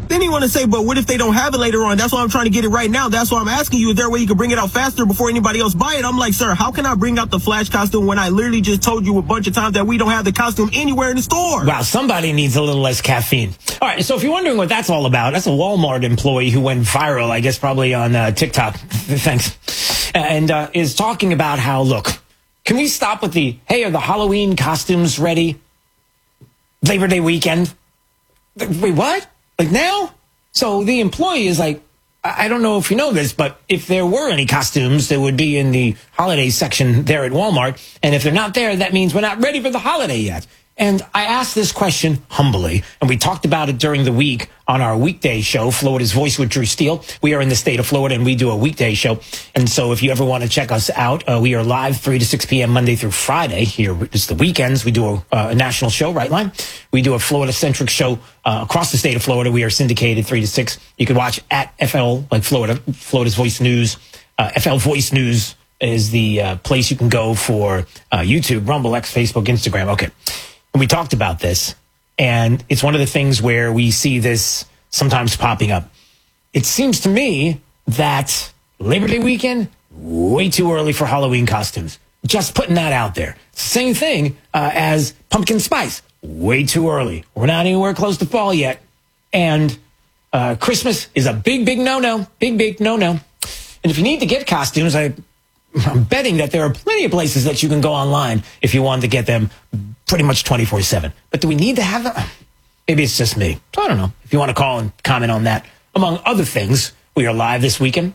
Then you want to say, but what if they don't have it later on? That's why I'm trying to get it right now. That's why I'm asking you, is there a way you can bring it out faster before anybody else buy it? I'm like, sir, how can I bring out the Flash costume when I literally just told you a bunch of times that we don't have the costume anywhere in the store? Wow, somebody needs a little less caffeine. All right, so if you're wondering what that's all about, that's a Walmart employee who went viral, I guess probably on TikTok. Thanks. And is talking about how, look, can we stop with the, hey, are the Halloween costumes ready? Labor Day weekend? Wait, what? Like now? So the employee is like, I don't know if you know this, but if there were any costumes, they would be in the holiday section there at Walmart. And if they're not there, that means we're not ready for the holiday yet. And I asked this question humbly, and we talked about it during the week on our weekday show, Florida's Voice with Drew Steele. We are in the state of Florida, and we do a weekday show. And so if you ever want to check us out, we are live 3 to 6 p.m. Monday through Friday. Here, it's the weekends. We do a national show, Right Line. We do a Florida-centric show across the state of Florida. We are syndicated 3 to 6. You can watch at FL, like Florida's Voice News. FL Voice News is the place you can go for YouTube, Rumble, X, Facebook, Instagram. Okay. And we talked about this, and it's one of the things where we see this sometimes popping up. It seems to me that Labor Day weekend, way too early for Halloween costumes. Just putting that out there. Same thing as pumpkin spice. Way too early. We're not anywhere close to fall yet. And Christmas is a big, big no-no. Big, big no-no. And if you need to get costumes, I'm betting that there are plenty of places that you can go online if you want to get them pretty much 24/7. But do we need to have them? Maybe it's just me. So I don't know. If you want to call and comment on that, among other things, we are live this weekend,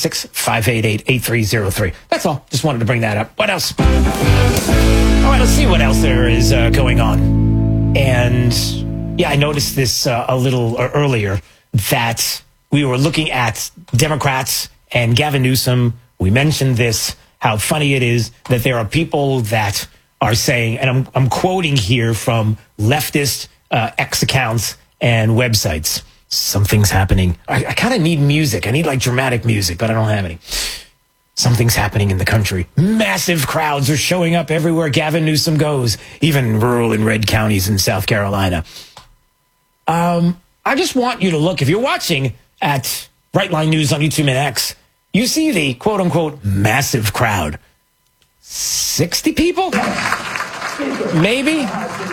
866-588-8303. That's all. Just wanted to bring that up. What else? All right, let's see what else there is going on. And yeah, I noticed this a little earlier that we were looking at Democrats and Gavin Newsom. We mentioned this, how funny it is that there are people that are saying, and I'm quoting here from leftist X accounts and websites, something's happening. I kind of need music. I need like dramatic music, but I don't have any. Something's happening in the country. Massive crowds are showing up everywhere Gavin Newsom goes, even rural and red counties in South Carolina. I just want you to look, if you're watching at Right Line News on YouTube and X, you see the quote-unquote massive crowd. 60 people? Maybe?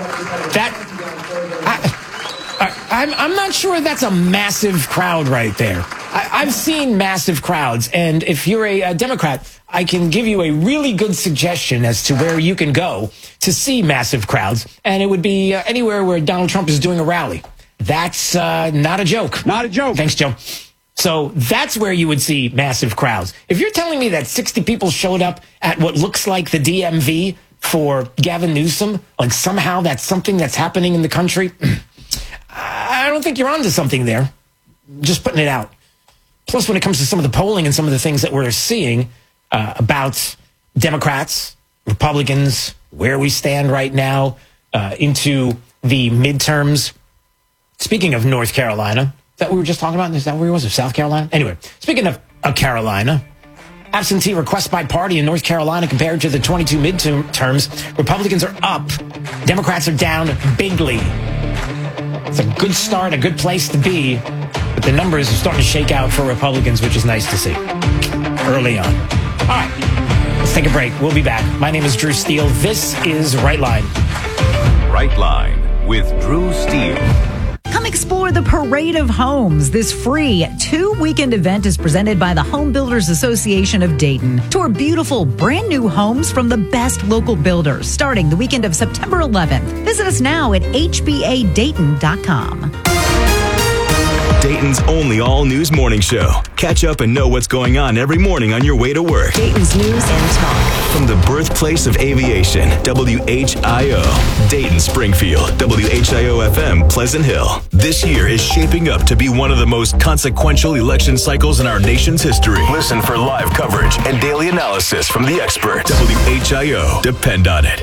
I'm not sure that's a massive crowd right there. I've seen massive crowds, and if you're a Democrat, I can give you a really good suggestion as to where you can go to see massive crowds, and it would be anywhere where Donald Trump is doing a rally. That's not a joke. Not a joke. Thanks, Joe. So that's where you would see massive crowds. If you're telling me that 60 people showed up at what looks like the DMV for Gavin Newsom, like somehow that's something that's happening in the country, I don't think you're onto something there. Just putting it out. Plus, when it comes to some of the polling and some of the things that we're seeing about Democrats, Republicans, where we stand right now into the midterms. Speaking of North Carolina, that we were just talking about? Is that where he was? Or South Carolina? Anyway, speaking of Carolina, absentee requests by party in North Carolina compared to the 22 midterms, Republicans are up. Democrats are down bigly. It's a good start, a good place to be, but the numbers are starting to shake out for Republicans, which is nice to see early on. All right, let's take a break. We'll be back. My name is Drew Steele. This is Right Line. Right Line with Drew Steele. Come explore the Parade of Homes. This free 2-weekend event is presented by the Home Builders Association of Dayton. Tour beautiful, brand new homes from the best local builders starting the weekend of September 11th. Visit us now at hbadayton.com. Dayton's only all-news morning show. Catch up and know what's going on every morning on your way to work. Dayton's News and Talk. From the birthplace of aviation, WHIO, Dayton, Springfield, WHIO-FM, Pleasant Hill. This year is shaping up to be one of the most consequential election cycles in our nation's history. Listen for live coverage and daily analysis from the experts. WHIO, depend on it.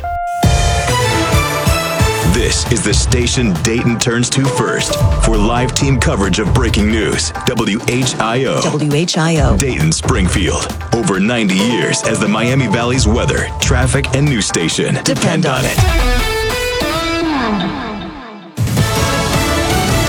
This is the station Dayton turns to first for live team coverage of breaking news. WHIO. WHIO. Dayton, Springfield. Over 90 years as the Miami Valley's weather, traffic, and news station. Depend on it. Plus,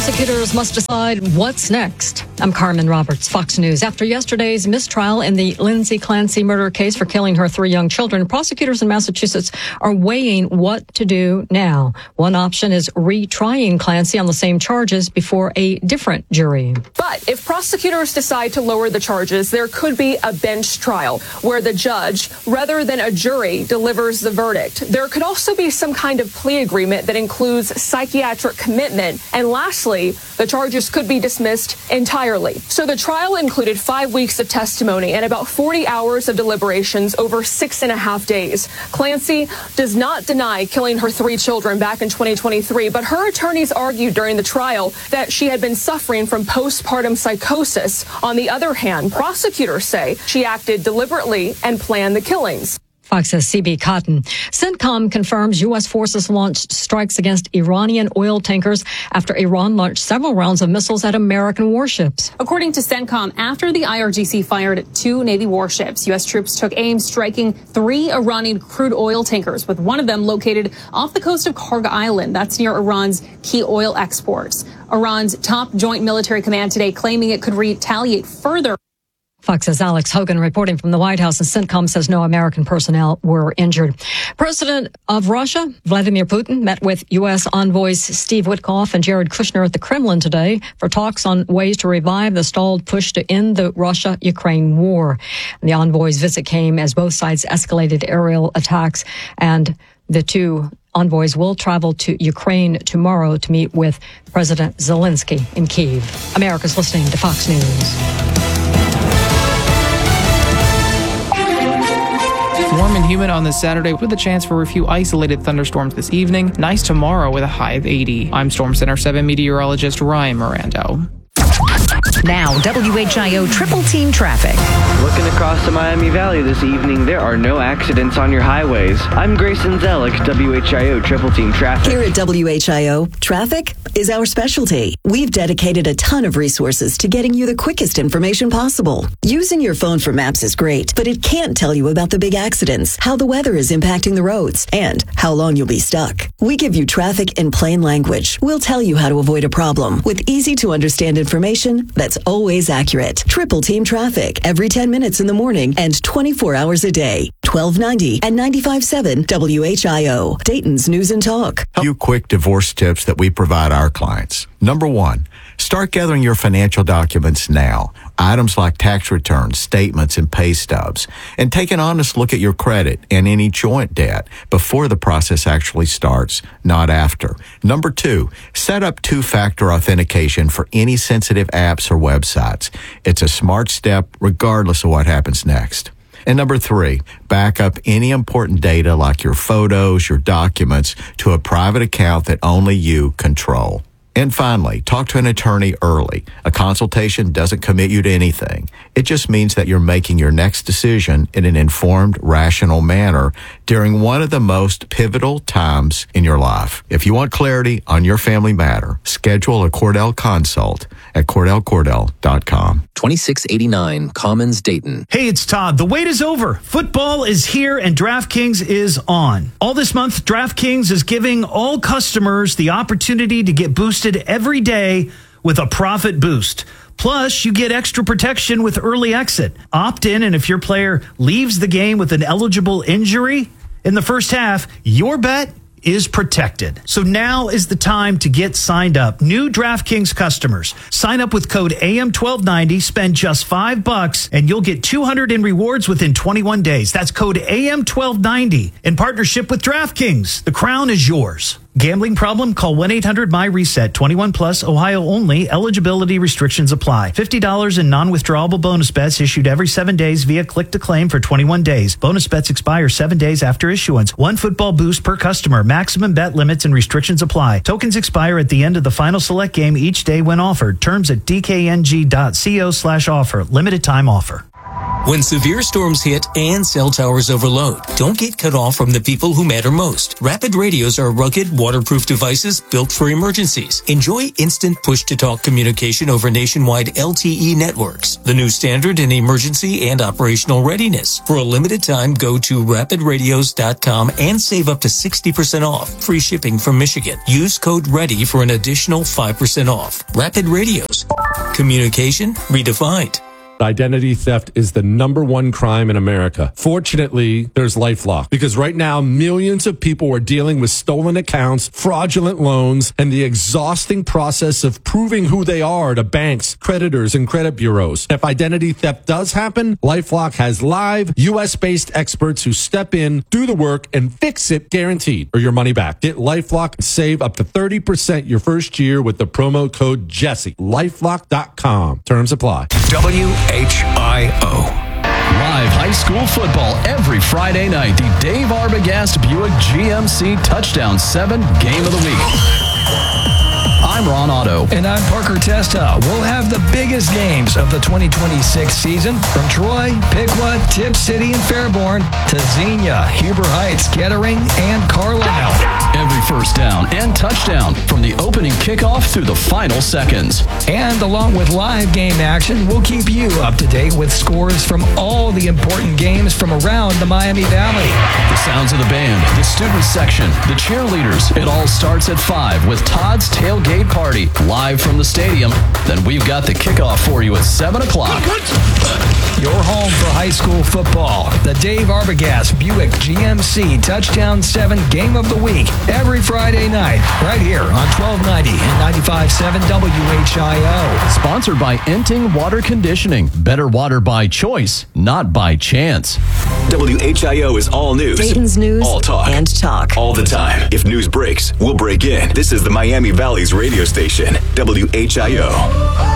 Prosecutors must decide what's next. I'm Carmen Roberts, Fox News. After yesterday's mistrial in the Lindsay Clancy murder case for killing her 3 young children, prosecutors in Massachusetts are weighing what to do now. One option is retrying Clancy on the same charges before a different jury. But if prosecutors decide to lower the charges, there could be a bench trial where the judge, rather than a jury, delivers the verdict. There could also be some kind of plea agreement that includes psychiatric commitment. And lastly, the charges could be dismissed entirely. So the trial included 5 weeks of testimony and about 40 hours of deliberations over 6.5 days. Clancy does not deny killing her 3 children back in 2023, but her attorneys argued during the trial that she had been suffering from postpartum psychosis. On the other hand, prosecutors say she acted deliberately and planned the killings. Fox's CB Cotton. CENTCOM confirms U.S. forces launched strikes against Iranian oil tankers after Iran launched several rounds of missiles at American warships. According to CENTCOM, after the IRGC fired 2 Navy warships, U.S. troops took aim striking 3 Iranian crude oil tankers, with one of them located off the coast of Kharg Island. That's near Iran's key oil exports. Iran's top joint military command today claiming it could retaliate further. Fox's Alex Hogan reporting from the White House, and CENTCOM says no American personnel were injured. President of Russia, Vladimir Putin, met with U.S. envoys Steve Witkoff and Jared Kushner at the Kremlin today for talks on ways to revive the stalled push to end the Russia-Ukraine war. The envoys' visit came as both sides escalated aerial attacks, and the 2 envoys will travel to Ukraine tomorrow to meet with President Zelensky in Kyiv. America's listening to Fox News. Warm and humid on this Saturday with a chance for a few isolated thunderstorms this evening. Nice tomorrow with a high of 80. I'm Storm Center 7 meteorologist Ryan Mirando. Now, WHIO Triple Team Traffic. Looking across the Miami Valley this evening, there are no accidents on your highways. I'm Grayson Zellick, WHIO Triple Team Traffic. Here at WHIO, traffic is our specialty. We've dedicated a ton of resources to getting you the quickest information possible. Using your phone for maps is great, but it can't tell you about the big accidents, how the weather is impacting the roads, and how long you'll be stuck. We give you traffic in plain language. We'll tell you how to avoid a problem with easy-to-understand information that's always accurate. Triple Team Traffic every 10 minutes in the morning and 24 hours a day. 1290 and 95.7 WHIO, Dayton's News and Talk. A few quick divorce tips that we provide our clients. Number 1, start gathering your financial documents now. Items like tax returns, statements, and pay stubs. And take an honest look at your credit and any joint debt before the process actually starts, not after. Number 2, set up 2-factor authentication for any sensitive apps or websites. It's a smart step regardless of what happens next. And number 3, back up any important data like your photos, your documents to a private account that only you control. And finally, talk to an attorney early. A consultation doesn't commit you to anything. It just means that you're making your next decision in an informed, rational manner during one of the most pivotal times in your life. If you want clarity on your family matter, schedule a Cordell consult at CordellCordell.com. 2689 Commons, Dayton. Hey, it's Todd. The wait is over. Football is here and DraftKings is on. All this month, DraftKings is giving all customers the opportunity to get boosted every day with a profit boost. Plus, you get extra protection with early exit. Opt in, and if your player leaves the game with an eligible injury in the first half, your bet is protected. So now is the time to get signed up. New DraftKings customers, sign up with code AM1290, spend just $5, and you'll get $200 in rewards within 21 days. That's code AM1290 in partnership with DraftKings. The crown is yours. Gambling problem? Call 1-800-MY-RESET. 21 plus, Ohio only. Eligibility restrictions apply. $50 in non-withdrawable bonus bets issued every 7 days via click to claim for 21 days. Bonus bets expire 7 days after issuance. 1 football boost per customer. Maximum bet limits and restrictions apply. Tokens expire at the end of the final select game each day when offered. Terms at dkng.co/offer. Limited time offer. When severe storms hit and cell towers overload, don't get cut off from the people who matter most. Rapid radios are rugged, waterproof devices built for emergencies. Enjoy instant push-to-talk communication over nationwide LTE networks, the new standard in emergency and operational readiness. For a limited time, go to rapidradios.com and save up to 60% off. Free shipping from Michigan. Use code READY for an additional 5% off. Rapid Radios. Communication redefined. Identity theft is the #1 crime in America. Fortunately, there's LifeLock, because right now millions of people are dealing with stolen accounts, fraudulent loans, and the exhausting process of proving who they are to banks, creditors, and credit bureaus. If identity theft does happen, LifeLock has live US-based experts who step in, do the work, and fix it guaranteed, or your money back. Get LifeLock and save up to 30% your first year with the promo code Jesse. LifeLock.com. Terms apply. WHIO. Live high school football every Friday night. The Dave Arbogast Buick GMC Touchdown 7 Game of the Week. I'm Ron Otto. And I'm Parker Testa. We'll have the biggest games of the 2026 season from Troy, Piqua, Tip City, and Fairborn to Xenia, Huber Heights, Kettering, and Carlisle. Every first down and touchdown from the opening kickoff through the final seconds. And along with live game action, we'll keep you up to date with scores from all the important games from around the Miami Valley. The sounds of the band, the student section, the cheerleaders. It all starts at 5 with Todd's Tailgate Party live from the stadium. Then we've got the kickoff for you at 7 o'clock. Your home for high school football. The Dave Arbogast Buick GMC Touchdown 7 Game of the Week. Every Friday night, right here on 1290 and 95.7 WHIO. Sponsored by Enting Water Conditioning. Better water by choice, not by chance. WHIO is all news. Dayton's news all talk. And talk. All the time. If news breaks, we'll break in. This is the Miami Valley's radio station, WHIO.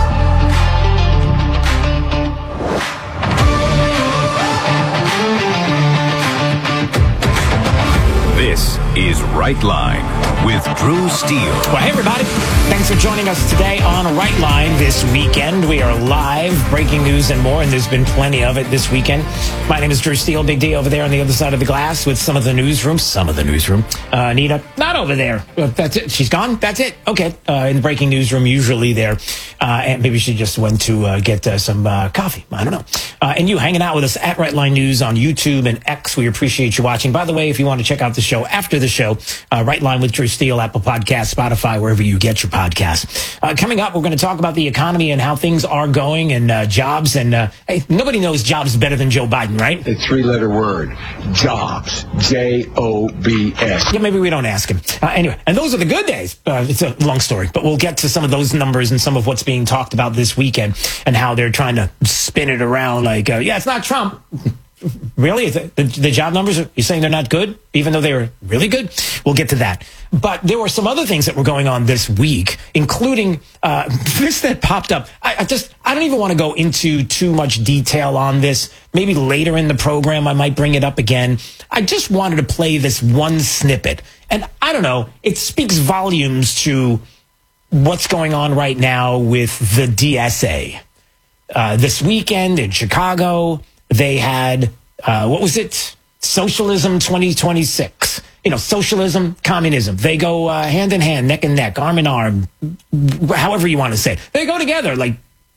This is Right Line with Drew Steele. Well, hey, everybody. Thanks for joining us today on Right Line this weekend. We are live, breaking news and more, and there's been plenty of it this weekend. My name is Drew Steele, Big D over there on the other side of the glass with some of the newsroom. Anita, not over there. That's it. She's gone? That's it? Okay. In the breaking newsroom, usually there. And maybe she just went to get some coffee. I don't know. And you hanging out with us at Right Line News on YouTube and X. We appreciate you watching. By the way, if you want to check out the show after the show, Right Line with Drew Steele, Apple Podcasts, Spotify, wherever you get your podcasts. Coming up, we're going to talk about the economy and how things are going and jobs. And hey, nobody knows jobs better than Joe Biden, right? A 3-letter word, jobs, J-O-B-S. Yeah, maybe we don't ask him. Anyway, and those are the good days. It's a long story, but we'll get to some of those numbers and some of what's being talked about this weekend and how they're trying to spin it around like, yeah, it's not Trump. Really? The job numbers, you're saying they're not good, even though they were really good? We'll get to that. But there were some other things that were going on this week, including this that popped up. I don't even want to go into too much detail on this. Maybe later in the program, I might bring it up again. I just wanted to play this one snippet. And I don't know, it speaks volumes to what's going on right now with the DSA. This weekend in Chicago, they had, what was it? Socialism 2026. You know, socialism, communism. They go hand in hand, neck and neck, arm in arm, however you want to say it. They go together with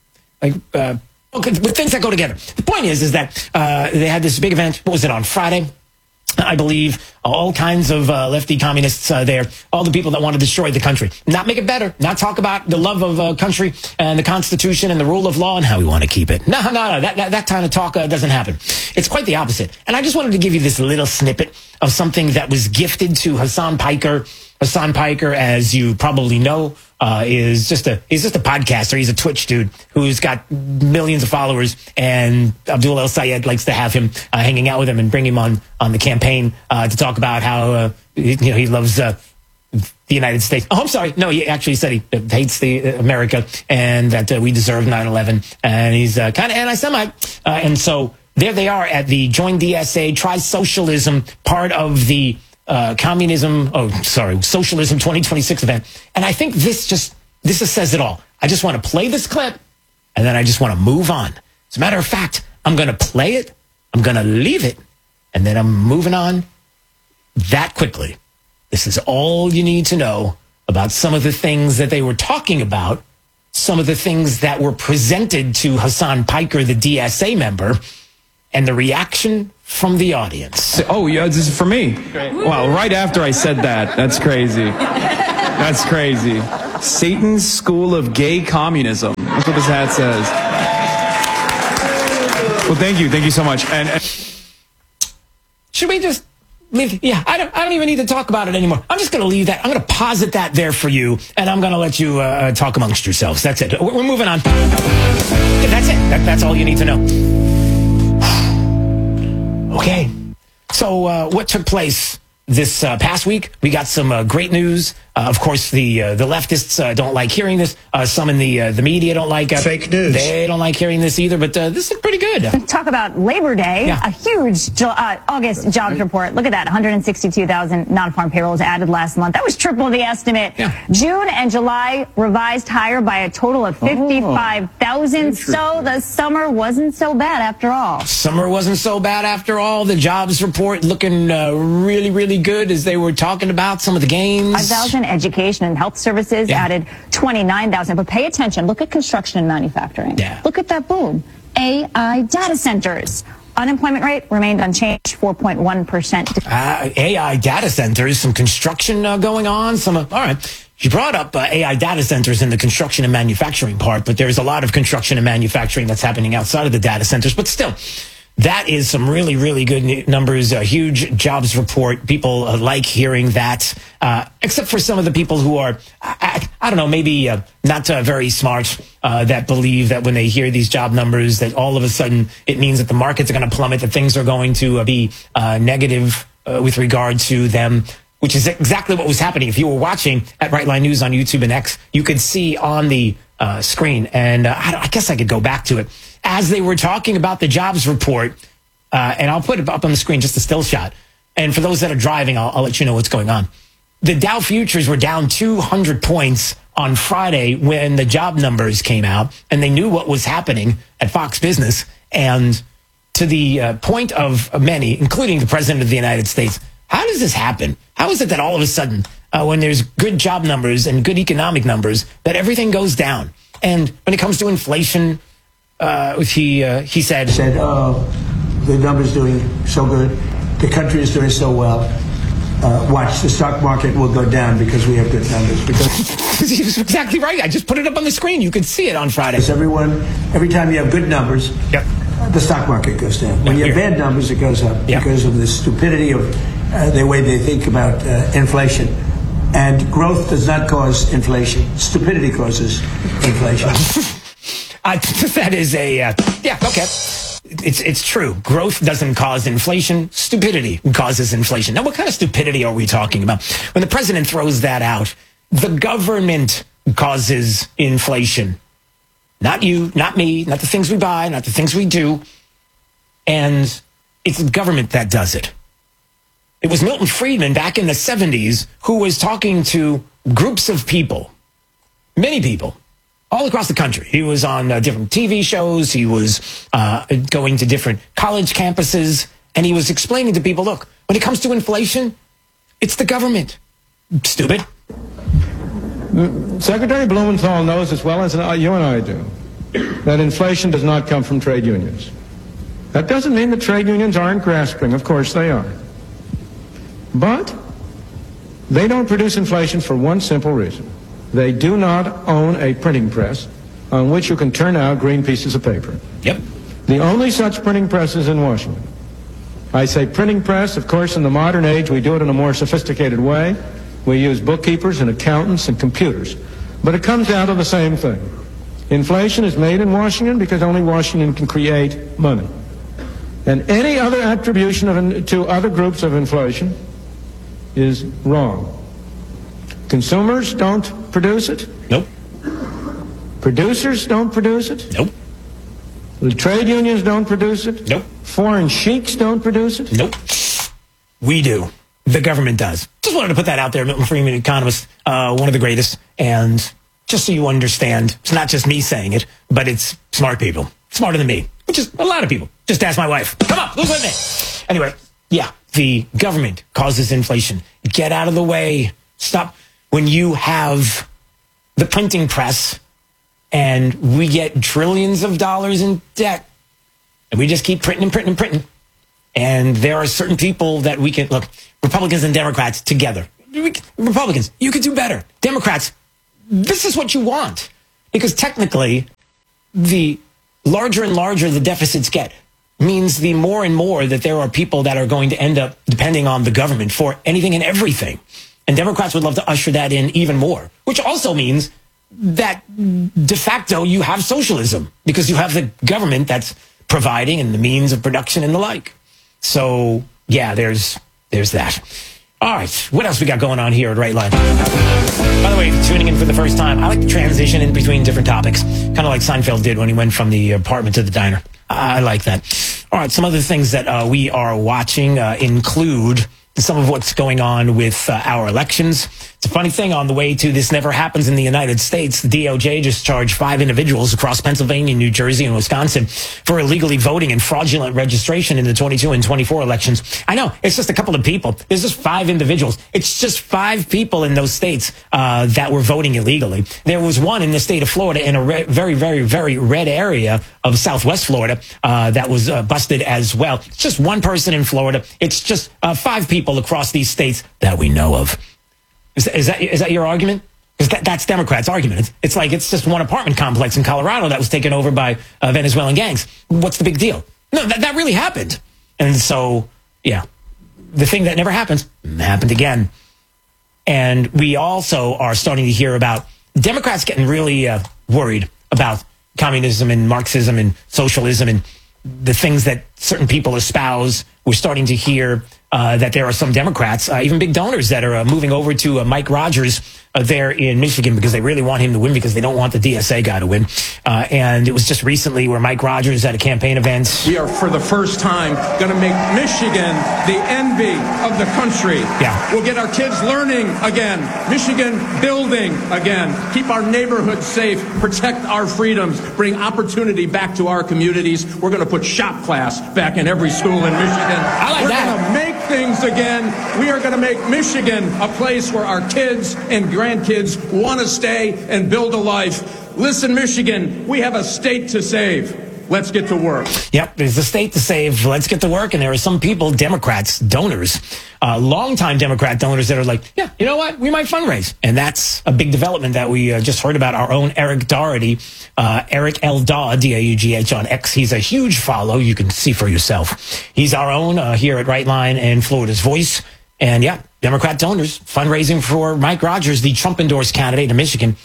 things that go together. The point is that they had this big event. What was it, on Friday? I believe all kinds of lefty communists there, all the people that want to destroy the country, not make it better, not talk about the love of country and the Constitution and the rule of law and how we want to keep it. No, that kind of talk doesn't happen. It's quite the opposite. And I just wanted to give you this little snippet of something that was gifted to Hassan Piker. Hassan Piker, as you probably know, is just a podcaster. He's a Twitch dude who's got millions of followers, and Abdul El Sayed likes to have him hanging out with him and bring him on the campaign to talk about how he loves the United States. Oh, I'm sorry. No, he actually said he hates America and that we deserve 9/11, and he's kind of anti-Semite. And so there they are at the Join DSA, Try Socialism, part of the Socialism 2026 event. And I think this says it all. I just want to play this clip, and then I just want to move on. As a matter of fact, I'm going to play it, I'm going to leave it, and then I'm moving on that quickly. This is all you need to know about some of the things that they were talking about, some of the things that were presented to Hassan Piker, the DSA member, and the reaction from the audience. Oh, yeah, this is for me. Wow, right after I said that. That's crazy. That's crazy. Satan's School of Gay Communism. That's what this hat says. Well, thank you. Thank you so much. And should we just leave? Yeah, I don't even need to talk about it anymore. I'm just going to leave that. I'm going to posit that there for you, and I'm going to let you talk amongst yourselves. That's it. We're moving on. That's it. That's all you need to know. Okay. So what took place this past week? We got some great news. Of course, the leftists don't like hearing this. Some in the media don't like fake news. They don't like hearing this either. But this is pretty good. Talk about Labor Day. Yeah. A huge August jobs report. Look at that. 162,000 non-farm payrolls added last month. That was triple the estimate. Yeah. June and July revised higher by a total of 55,000. So the summer wasn't so bad after all. Summer wasn't so bad after all. The jobs report looking really, really good as they were talking about some of the gains. 5,000 education and health services added 29,000. But pay attention. Look at construction and manufacturing. Yeah. Look at that boom. AI data centers. Unemployment rate remained unchanged, 4.1%. AI data centers, some construction going on. All right. You brought up AI data centers in the construction and manufacturing part, but there's a lot of construction and manufacturing that's happening outside of the data centers. But still, that is some really, really good numbers, a huge jobs report. People like hearing that, except for some of the people who are, I don't know, maybe not very smart, that believe that when they hear these job numbers, that all of a sudden it means that the markets are going to plummet, that things are going to be negative with regard to them, which is exactly what was happening. If you were watching at Right Line News on YouTube and X, you could see on the screen, and I guess I could go back to it, as they were talking about the jobs report, and I'll put it up on the screen, just a still shot. And for those that are driving, I'll let you know what's going on. The Dow futures were down 200 points on Friday when the job numbers came out, and they knew what was happening at Fox Business. And to the point of many, including the President of the United States, how does this happen? How is it that all of a sudden, when there's good job numbers and good economic numbers, that everything goes down? And when it comes to inflation, he said, oh, the number's doing so good. The country is doing so well. Watch, the stock market will go down because we have good numbers. Because he's exactly right. I just put it up on the screen. You can see it on Friday. Every time you have good numbers, the stock market goes down. When you have bad numbers, it goes up because of the stupidity of the way they think about inflation. And growth does not cause inflation. Stupidity causes inflation. That is okay. It's true. Growth doesn't cause inflation. Stupidity causes inflation. Now, what kind of stupidity are we talking about? When the president throws that out, the government causes inflation. Not you, not me, not the things we buy, not the things we do. And it's the government that does it. It was Milton Friedman back in the 70s who was talking to groups of people, many people, all across the country. He was on different TV shows. He was going to different college campuses. And he was explaining to people, look, when it comes to inflation, it's the government. Stupid. Secretary Blumenthal knows as well as you and I do that inflation does not come from trade unions. That doesn't mean that trade unions aren't grasping. Of course they are. But they don't produce inflation for one simple reason. They do not own a printing press on which you can turn out green pieces of paper. Yep. The only such printing press is in Washington. I say printing press, of course, in the modern age we do it in a more sophisticated way. We use bookkeepers and accountants and computers. But it comes down to the same thing. Inflation is made in Washington because only Washington can create money. And any other attribution to other groups of inflation is wrong. Consumers don't produce it. Nope. Producers don't produce it. Nope. The trade unions don't produce it. Nope. Foreign sheiks don't produce it. Nope. We do. The government does. Just wanted to put that out there. Milton Friedman, economist, one of the greatest. And just so you understand, it's not just me saying it, but it's smart people. Smarter than me. which is a lot of people. Just ask my wife. Come on, lose with me. Anyway, yeah, the government causes inflation. Get out of the way. Stop. When you have the printing press and we get trillions of dollars in debt and we just keep printing and printing and printing. And there are certain people that we can, look, Republicans and Democrats together. Republicans, you could do better. Democrats, this is what you want. Because technically, the larger and larger the deficits get means the more and more that there are people that are going to end up depending on the government for anything and everything. And Democrats would love to usher that in even more, which also means that de facto you have socialism because you have the government that's providing and the means of production and the like. So, yeah, there's that. All right, what else we got going on here at Right Line? By the way, tuning in for the first time, I like to transition in between different topics, kind of like Seinfeld did when he went from the apartment to the diner. I like that. All right, some other things that we are watching include some of what's going on with our elections. It's a funny thing, on the way to This Never Happens in the United States, the DOJ just charged 5 individuals across Pennsylvania, New Jersey, and Wisconsin for illegally voting and fraudulent registration in the 22 and 24 elections. I know, it's just a couple of people. There's just 5 individuals. It's just 5 people in those states that were voting illegally. There was one in the state of Florida in a very, very, very red area of Southwest Florida that was busted as well. It's just one person in Florida. It's just 5 people across these states that we know of. Is that your argument? Because that's Democrats' argument. It's like it's just one apartment complex in Colorado that was taken over by Venezuelan gangs. What's the big deal? No, that really happened. And so, yeah, the thing that never happens happened again. And we also are starting to hear about Democrats getting really worried about communism and Marxism and socialism and the things that certain people espouse. We're starting to hear that there are some Democrats, even big donors, that are moving over to Mike Rogers there in Michigan because they really want him to win because they don't want the DSA guy to win. And it was just recently where Mike Rogers at a campaign event. We are, for the first time, going to make Michigan the envy of the country. Yeah. We'll get our kids learning again. Michigan building again. Keep our neighborhoods safe. Protect our freedoms. Bring opportunity back to our communities. We're going to put shop class back in every school in Michigan. I like that. We're going to make things again. We are going to make Michigan a place where our kids and grandkids want to stay and build a life. Listen, Michigan, we have a state to save. Let's get to work. Yep, there's a state to save. Let's get to work. And there are some people, Democrats, donors, longtime Democrat donors that are like, yeah, you know what? We might fundraise. And that's a big development that we just heard about. Our own Eric Doherty, Eric L. Daugh, D-A-U-G-H on X. He's a huge follow. You can see for yourself. He's our own here at Right Line and Florida's Voice. And yeah, Democrat donors fundraising for Mike Rogers, the Trump-endorsed candidate in Michigan,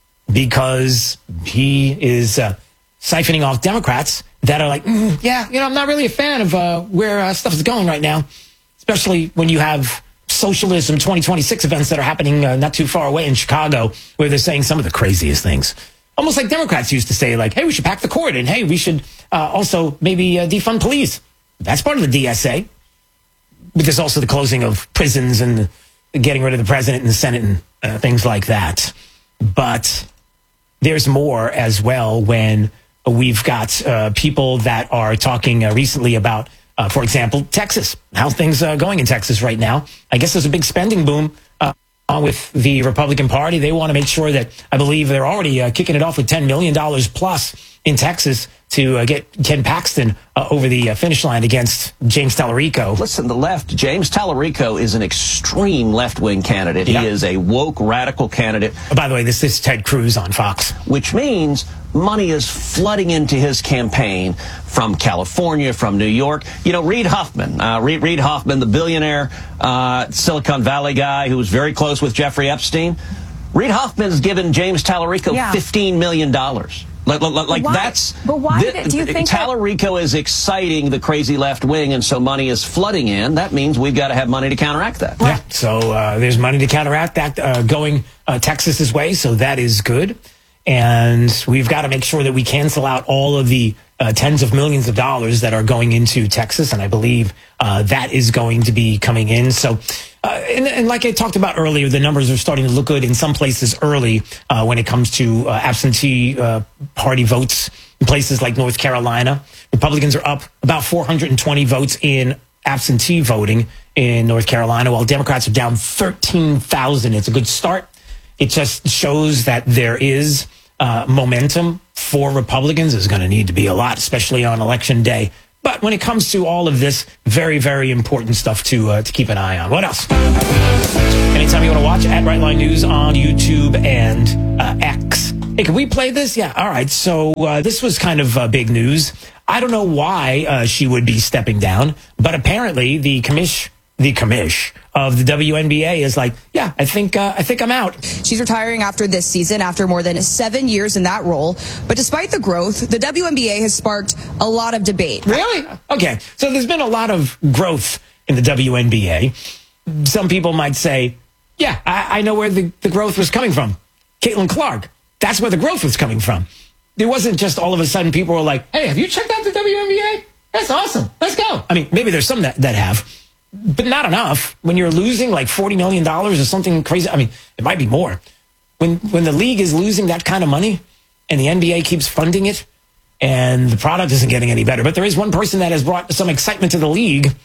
because he is siphoning off Democrats that are like, yeah, you know, I'm not really a fan of where stuff is going right now, especially when you have socialism 2026 events that are happening not too far away in Chicago, where they're saying some of the craziest things. Almost like Democrats used to say, like, hey, we should pack the court, and hey, we should also maybe defund police. That's part of the DSA. But there's also the closing of prisons and getting rid of the president and the Senate and things like that. But there's more as well when we've got people that are talking recently about, for example, Texas, how things are going in Texas right now. I guess there's a big spending boom with the Republican Party. They want to make sure that, I believe they're already kicking it off with $10 million plus in Texas to get Ken Paxton over the finish line against James Tallarico. Listen, the left, James Tallarico is an extreme left-wing candidate. He is a woke, radical candidate. Oh, by the way, this is Ted Cruz on Fox. Which means money is flooding into his campaign from California, from New York. You know, Reid Hoffman, Reid Hoffman, the billionaire Silicon Valley guy who was very close with Jeffrey Epstein. Reid Hoffman has given James Tallarico $15 million. Like why? That's. But why do you think Tallarico is exciting the crazy left wing, and so money is flooding in? That means we've got to have money to counteract that. Yeah. So there's money to counteract that going Texas's way. So that is good, and we've got to make sure that we cancel out all of the tens of millions of dollars that are going into Texas, and I believe that is going to be coming in. So. And like I talked about earlier, the numbers are starting to look good in some places early when it comes to absentee party votes In places like North Carolina, Republicans are up about 420 votes in absentee voting in North Carolina, while Democrats are down 13,000. It's a good start. It just shows that there is momentum for Republicans. There's going to need to be a lot, especially on Election Day. But when it comes to all of this, very, very important stuff to keep an eye on. What else? Anytime you want to watch, at Rightline News on YouTube and X. Hey, can we play this? Yeah, all right. So this was kind of big news. I don't know why she would be stepping down, but apparently the commish of the WNBA is like, yeah, I think I'm out. She's retiring after this season, after more than 7 years in that role. But despite the growth, the WNBA has sparked a lot of debate. Really? Okay. So there's been a lot of growth in the WNBA. Some people might say, yeah, I know where the growth was coming from. Caitlin Clark. That's where the growth was coming from. It wasn't just all of a sudden people were like, hey, have you checked out the WNBA? That's awesome. Let's go. I mean, maybe there's some that have, but not enough. When you're losing like $40 million or something crazy, I mean, it might be more. When the league is losing that kind of money and the NBA keeps funding it and the product isn't getting any better. But there is one person that has brought some excitement to the league,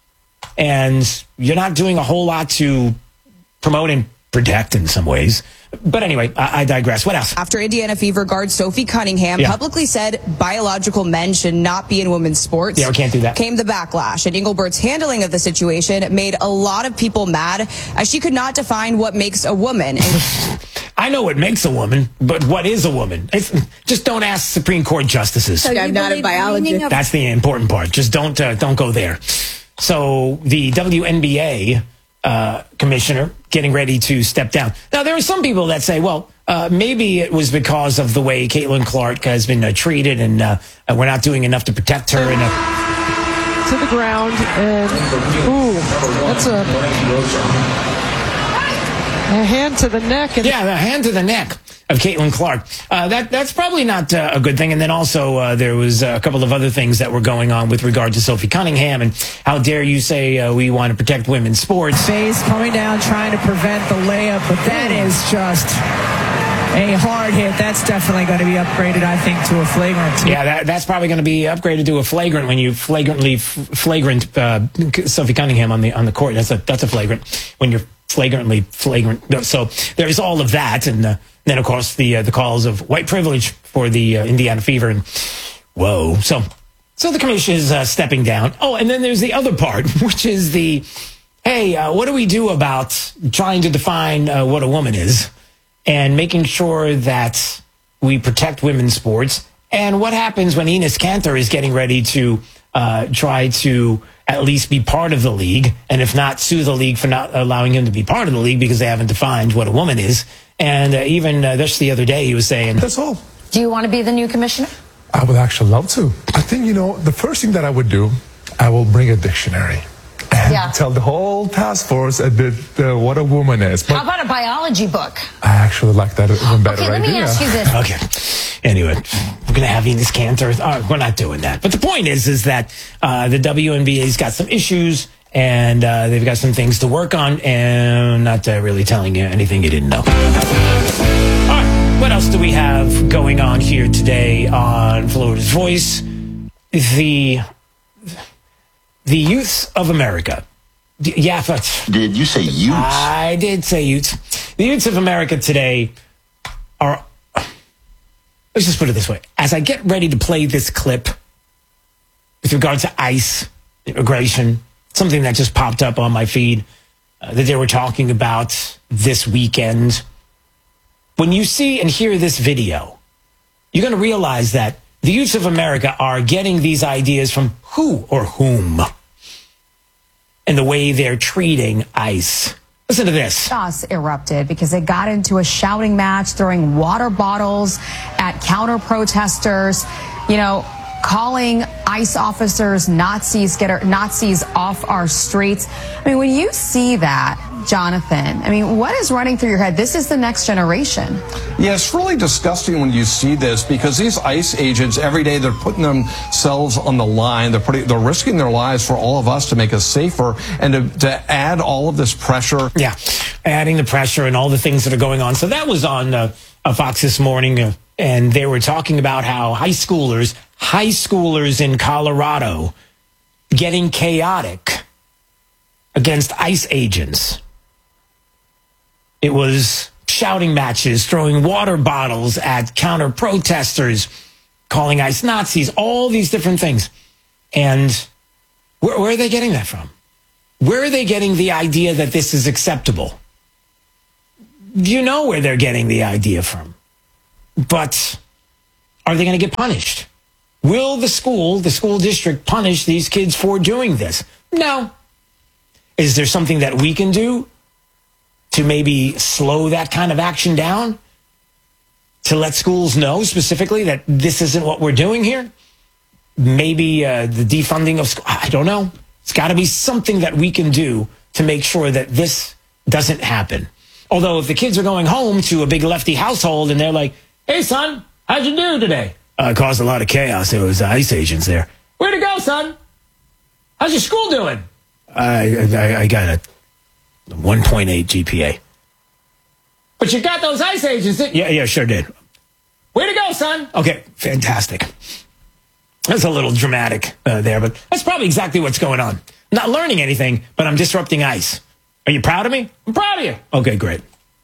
and you're not doing a whole lot to promote and protect in some ways. But anyway, I digress. What else? After Indiana Fever guard Sophie Cunningham publicly said biological men should not be in women's sports. Yeah, we can't do that. Came the backlash, and Engelbert's handling of the situation made a lot of people mad, as she could not define what makes a woman. I know what makes a woman, but what is a woman? Just don't ask Supreme Court justices. So I'm not a biologist. That's the important part. Just don't go there. So the WNBA commissioner getting ready to step down. Now, there are some people that say, well, maybe it was because of the way Caitlin Clark has been treated, and we're not doing enough to protect her. To the ground, and that's a hand to the neck. Yeah, a hand to the neck of Caitlin Clark. That's probably not a good thing. And then also there was a couple of other things that were going on with regard to Sophie Cunningham, and how dare you say we want to protect women's sports. Face coming down trying to prevent the layup, but that is just a hard hit. That's definitely going to be upgraded, I think, to a flagrant. Yeah, that's probably going to be upgraded to a flagrant when you flagrant Sophie Cunningham on the court. That's a flagrant when you're flagrant. So there's all of that, and then of course the calls of white privilege for the Indiana Fever, and whoa. So the commission is stepping down. Oh, and then there's the other part, which is the hey, what do we do about trying to define what a woman is, and making sure that we protect women's sports? And what happens when Enes Kanter is getting ready to try to at least be part of the league, and if not, sue the league for not allowing him to be part of the league because they haven't defined what a woman is? And even just the other day, he was saying, that's all. Do you want to be the new commissioner? I would actually love to. I think, the first thing that I would do, I will bring a dictionary and tell the whole task force what a woman is. But how about a biology book? I actually like that even better idea. Okay, let me ask you this. Okay. Anyway, we're going to have Enes Kanter. We're not doing that. But the point is that the WNBA's got some issues, and they've got some things to work on, and not really telling you anything you didn't know. All right, what else do we have going on here today on Florida's Voice? The youths of America. Did you say youths? I did say youths. The youths of America today are... Let's just put it this way. As I get ready to play this clip with regard to ICE, immigration, something that just popped up on my feed that they were talking about this weekend. When you see and hear this video, you're going to realize that the youths of America are getting these ideas from who or whom, and the way they're treating ICE. Listen to this. Chaos erupted because they got into a shouting match, throwing water bottles at counter protesters, calling ICE officers Nazis, get our Nazis off our streets. I mean, when you see that, Jonathan, what is running through your head? This is the next generation. Yeah, it's really disgusting when you see this, because these ICE agents, every day they're putting themselves on the line. They're risking their lives for all of us to make us safer, and to add all of this pressure. Yeah, adding the pressure and all the things that are going on. So that was on Fox this morning. And they were talking about how high schoolers in Colorado getting chaotic against ICE agents. It was shouting matches, throwing water bottles at counter protesters, calling ICE Nazis, all these different things. And where are they getting that from? Where are they getting the idea that this is acceptable? You know where they're getting the idea from. But are they going to get punished? Will the school district punish these kids for doing this? No. Is there something that we can do to maybe slow that kind of action down? To let schools know specifically that this isn't what we're doing here? Maybe the defunding of school. I don't know. It's got to be something that we can do to make sure that this doesn't happen. Although if the kids are going home to a big lefty household and they're like, "Hey, son, how'd you do today?" Caused a lot of chaos. There was ICE agents there. "Where'd it go, son? How's your school doing?" I got a 1.8 GPA. "But you got those ICE agents, didn't you?" Yeah, sure did. "Way to go, son." Okay, fantastic. That's a little dramatic there, but that's probably exactly what's going on. I'm not learning anything, but I'm disrupting ICE. Are you proud of me? I'm proud of you. Okay, great.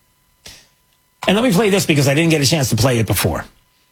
And let me play this because I didn't get a chance to play it before.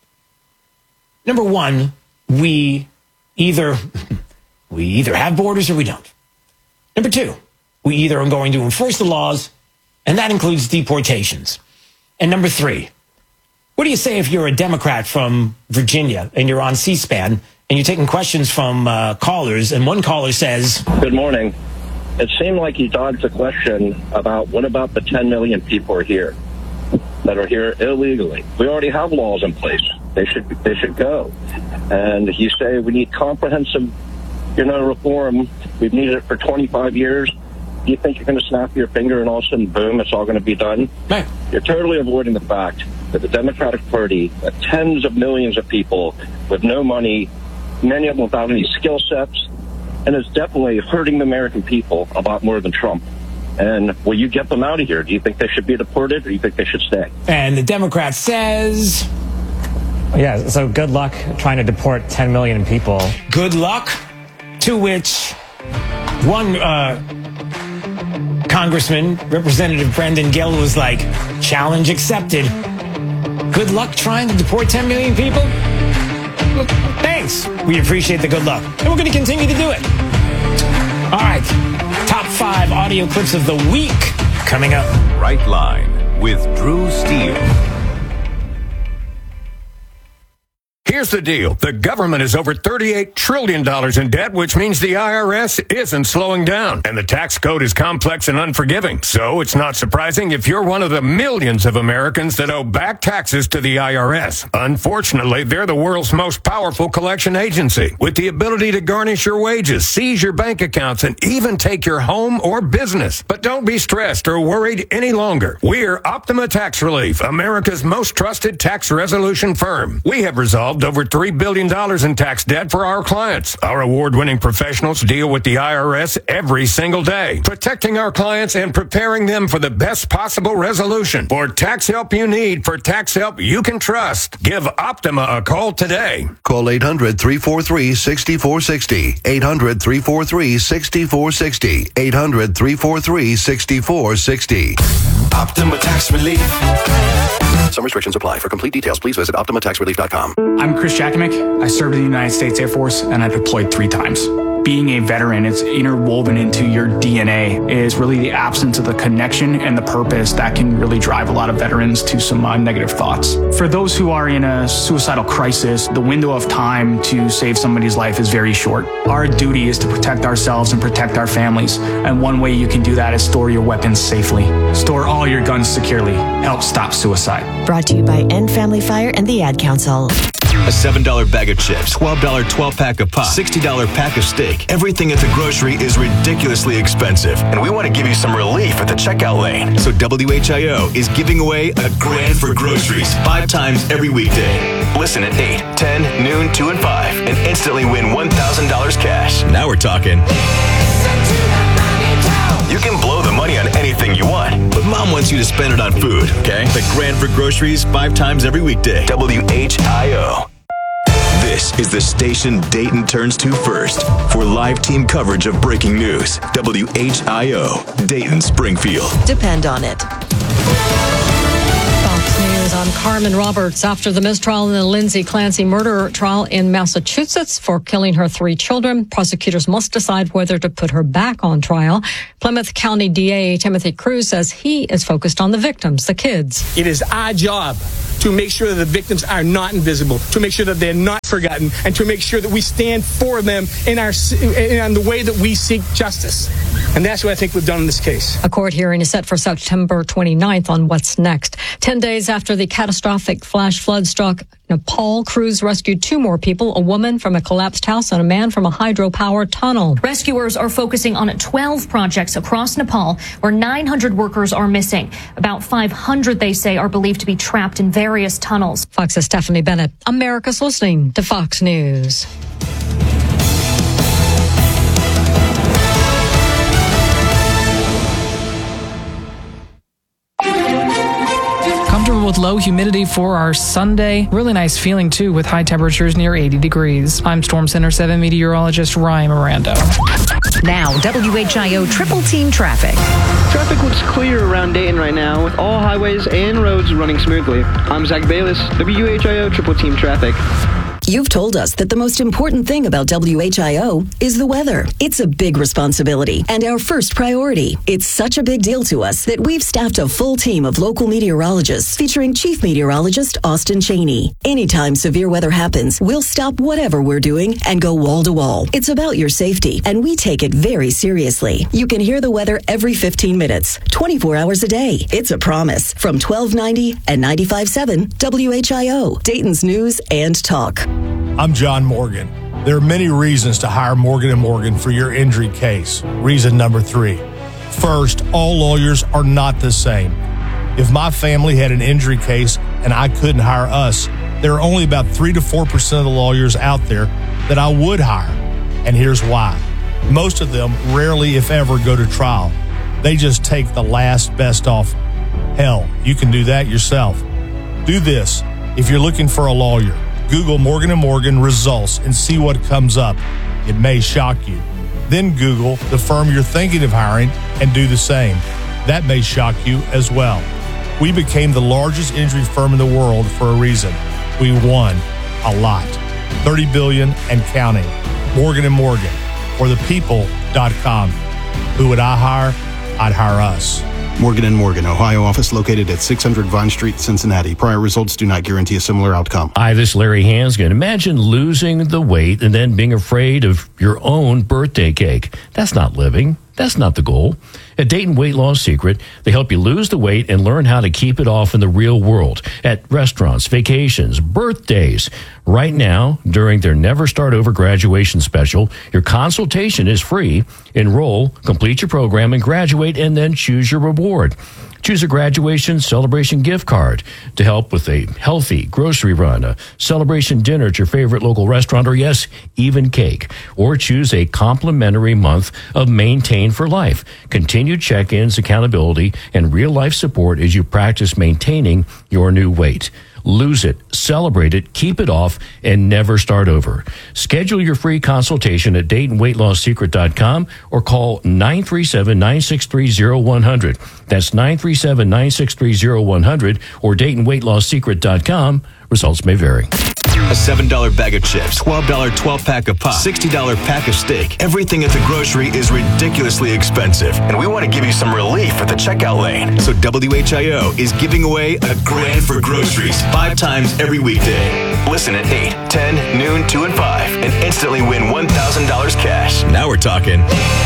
Number one, we either have borders or we don't. Number two, we either are going to enforce the laws, and that includes deportations. And number three, what do you say if you're a Democrat from Virginia and you're on C-SPAN and you're taking questions from callers, and one caller says, "Good morning. It seemed like he dodged a question about what about the 10 million people are here that are here illegally? We already have laws in place. They should go." And you say we need comprehensive, reform. We've needed it for 25 years. Do you think you're going to snap your finger and all of a sudden, boom, it's all going to be done? Right. You're totally avoiding the fact that the Democratic Party, tens of millions of people with no money, many of them without any skill sets, and it's definitely hurting the American people a lot more than Trump. And will you get them out of here? Do you think they should be deported, or do you think they should stay? And the Democrat says, yeah, so good luck trying to deport 10 million people. Good luck, to which one Congressman, Representative Brendan Gill, was like, "Challenge accepted. Good luck trying to deport 10 million people? Thanks. We appreciate the good luck. And we're going to continue to do it." All right. Top 5 audio clips of the week coming up. Right Line with Drew Steele. Here's the deal. The government is over $38 trillion in debt, which means the IRS isn't slowing down. And the tax code is complex and unforgiving. So it's not surprising if you're one of the millions of Americans that owe back taxes to the IRS. Unfortunately, they're the world's most powerful collection agency, with the ability to garnish your wages, seize your bank accounts, and even take your home or business. But don't be stressed or worried any longer. We're Optima Tax Relief, America's most trusted tax resolution firm. We have resolved over $3 billion in tax debt for our clients. Our award-winning professionals deal with the IRS every single day, protecting our clients and preparing them for the best possible resolution. For tax help you need, for tax help you can trust, give Optima a call today. Call 800-343-6460. 800-343-6460. 800-343-6460. Optima Tax Relief. Some restrictions apply. For complete details, please visit OptimaTaxRelief.com. I'm Chris Jakovic. I served in the United States Air Force, and I deployed 3 times. Being a veteran, it's interwoven into your DNA. It is really the absence of the connection and the purpose that can really drive a lot of veterans to some negative thoughts. For those who are in a suicidal crisis, the window of time to save somebody's life is very short. Our duty is to protect ourselves and protect our families. And one way you can do that is store your weapons safely. Store all your guns securely. Help stop suicide. Brought to you by End Family Fire and the Ad Council. A $7 bag of chips, $12 12-pack of pop, $60 pack of steak. Everything at the grocery is ridiculoly expensive, and we want to give you some relief at the checkout lane. So WHIO is giving away a grand for groceries 5 times every weekday. Listen at 8, 10, noon, 2, and 5, and instantly win $1,000 cash. Now we're talking. You can blow the the money on anything you want, but Mom wants you to spend it on food, okay? The Grand for Groceries 5 times every weekday. WHIO. This is the station Dayton turns to first for live team coverage of breaking news. WHIO, Dayton, Springfield. Depend on it. Fox News, I'm Carmen Roberts. After the mistrial in the Lindsay Clancy murder trial in Massachusetts for killing her 3 children, prosecutors must decide whether to put her back on trial. Plymouth County DA Timothy Cruz says he is focused on the victims, the kids. It is our job to make sure that the victims are not invisible, to make sure that they're not forgotten, and to make sure that we stand for them in the way that we seek justice. And that's what I think we've done in this case. A court hearing is set for September 29th on what's next. 10 days after the catastrophic flash flood struck Nepal, crews rescued 2 more people, a woman from a collapsed house and a man from a hydropower tunnel. Rescuers are focusing on 12 projects across Nepal where 900 workers are missing. About 500, they say, are believed to be trapped in various tunnels. Fox's Stephanie Bennett. America's listening to Fox News. With low humidity for our Sunday. Really nice feeling, too, with high temperatures near 80 degrees. I'm Storm Center 7 meteorologist Ryan Miranda. Now, WHIO Triple Team Traffic. Traffic looks clear around Dayton right now, with all highways and roads running smoothly. I'm Zach Bayless, WHIO Triple Team Traffic. You've told us that the most important thing about WHIO is the weather. It's a big responsibility and our first priority. It's such a big deal to us that we've staffed a full team of local meteorologists featuring Chief Meteorologist Austin Cheney. Anytime severe weather happens, we'll stop whatever we're doing and go wall to wall. It's about your safety, and we take it very seriously. You can hear the weather every 15 minutes, 24 hours a day. It's a promise from 1290 and 95.7 WHIO, Dayton's News and Talk. I'm John Morgan. There are many reasons to hire Morgan & Morgan for your injury case. Reason number 3. First, all lawyers are not the same. If my family had an injury case and I couldn't hire us, there are only about 3 to 4% of the lawyers out there that I would hire. And here's why. Most of them rarely, if ever, go to trial. They just take the last best offer. Hell, you can do that yourself. Do this. If you're looking for a lawyer, Google Morgan & Morgan results and see what comes up. It may shock you. Then Google the firm you're thinking of hiring and do the same. That may shock you as well. We became the largest injury firm in the world for a reason. We won a lot. $30 billion and counting. Morgan & Morgan, or thepeople.com. Who would I hire? I'd hire us. Morgan & Morgan, Ohio office located at 600 Vine Street, Cincinnati. Prior results do not guarantee a similar outcome. Hi, this is Larry Hansgen. Imagine losing the weight and then being afraid of your own birthday cake. That's not living. That's not the goal. At Dayton Weight Loss Secret, they help you lose the weight and learn how to keep it off in the real world at restaurants, vacations, birthdays. Right now, during their Never Start Over graduation special, your consultation is free. Enroll, complete your program, and graduate, and then choose your reward. Choose a graduation celebration gift card to help with a healthy grocery run, a celebration dinner at your favorite local restaurant, or yes, even cake. Or choose a complimentary month of Maintain for Life. Continued check-ins, accountability, and real-life support as you practice maintaining your new weight. Lose it, celebrate it, keep it off, and never start over. Schedule your free consultation at DaytonWeightLossSecret.com or call 937-963-0100. That's 937-963-0100 or DaytonWeightLossSecret.com. Results may vary. A $7 bag of chips, $12 12-pack of pop, $60 pack of steak. Everything at the grocery is ridiculously expensive, and we want to give you some relief at the checkout lane. So WHIO is giving away a grand for groceries 5 times every weekday. Listen at 8, 10, noon, 2, and 5, and instantly win $1,000 cash. Now we're talking.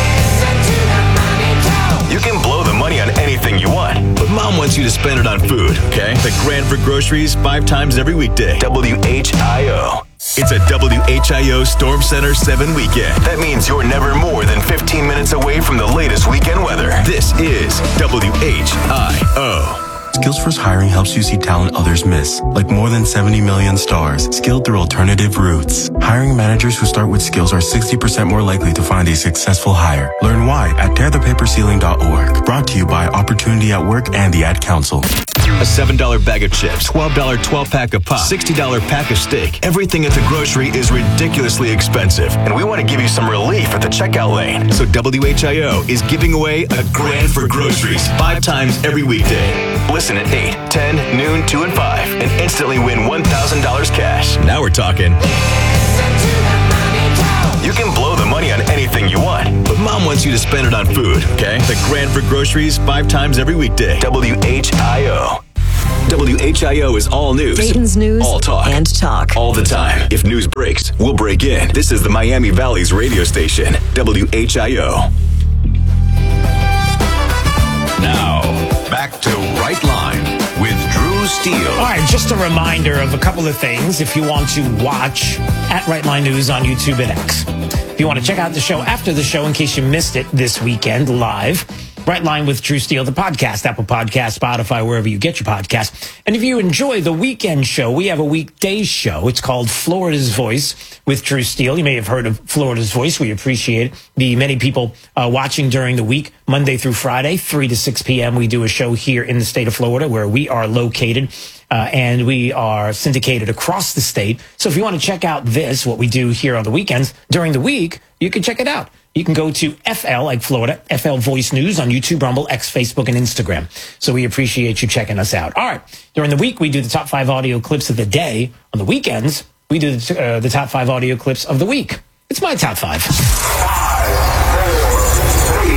You can blow the money on anything you want, but Mom wants you to spend it on food, okay? The grand for groceries 5 times every weekday. WHIO. It's a WHIO Storm Center 7 weekend. That means you're never more than 15 minutes away from the latest weekend weather. This is WHIO. Skillsforce Hiring helps you see talent others miss, like more than 70 million stars skilled through alternative routes. Hiring managers who start with skills are 60% more likely to find a successful hire. Learn why at tearthepaperceiling.org. Brought to you by Opportunity at Work and the Ad Council. A $7 bag of chips, $12 12-pack of pop, $60 pack of steak. Everything at the grocery is ridiculously expensive, and we want to give you some relief at the checkout lane. So WHIO is giving away a grand for groceries 5 times every weekday. Listen at 8, 10, noon, 2, and 5, and instantly win $1,000 cash. Now we're talking. You can blow the money on anything you want, but Mom wants you to spend it on food, okay? The grand for groceries 5 times every weekday. WHIO. WHIO is all news. Dayton's news all talk. And talk. All the time. If news breaks, we'll break in. This is the Miami Valley's radio station, WHIO. Now, back to Right Line with Drew Steele. All right, just a reminder of a couple of things if you want to watch at Right Line News on YouTube and X. If you want to check out the show after the show in case you missed it this weekend live, Right Line with Drew Steele, the podcast, Apple Podcast, Spotify, wherever you get your podcast. And if you enjoy the weekend show, we have a weekday show. It's called Florida's Voice with Drew Steele. You may have heard of Florida's Voice. We appreciate the many people watching during the week, Monday through Friday, 3 to 6 p.m. We do a show here in the state of Florida where we are located. And we are syndicated across the state. So if you want to check out what we do here on the weekends, during the week, you can check it out. You can go to FL, like Florida, FL Voice News on YouTube, Rumble, X, Facebook, and Instagram. So we appreciate you checking us out. All right. During the week, we do the top 5 audio clips of the day. On the weekends, we do the top 5 audio clips of the week. It's my top 5. 5, 4, 3,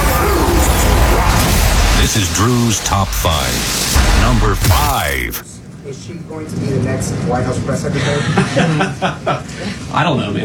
2. This is Drew's top 5. Number 5. Is she going to be the next White House press secretary? I don't know,